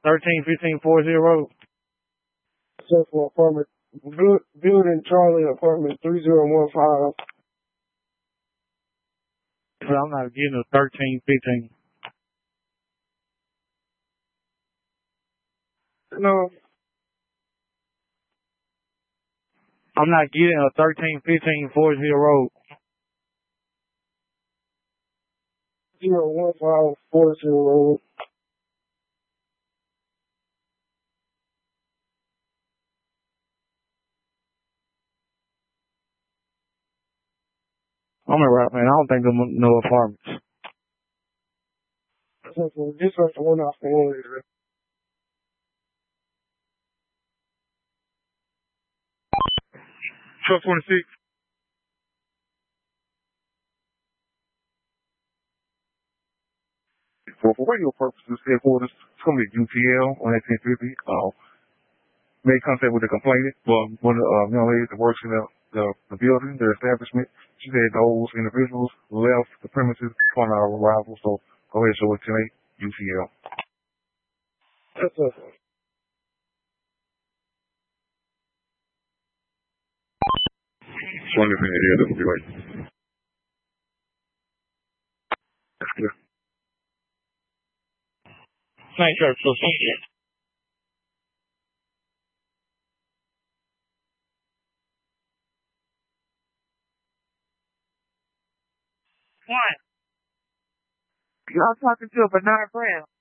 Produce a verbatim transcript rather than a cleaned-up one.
thirteen fifteen four zero. Except for apartment, bu- building Charlie, apartment three zero one five. But I'm not getting a thirteen fifteen. No. I'm not getting a thirteen fifteen four zero. Zero one five four zero. I'm a rap, man. I don't think there are no apartments. Just like the one off the wall here. Truck twenty-six. For, for radio purposes, headquarters, it's going to be U T L on eighteen fifty. Uh, made contact with the complainant, well, one of the uh, young ladies that works in the, the, the building, the establishment. She said those individuals left the premises upon our arrival, so go ahead and show it to me, U T L. That's a Swung in the air, that will be right. That's clear. Nice shirt, so yeah. What? Y'all talking to a Bernard Brown.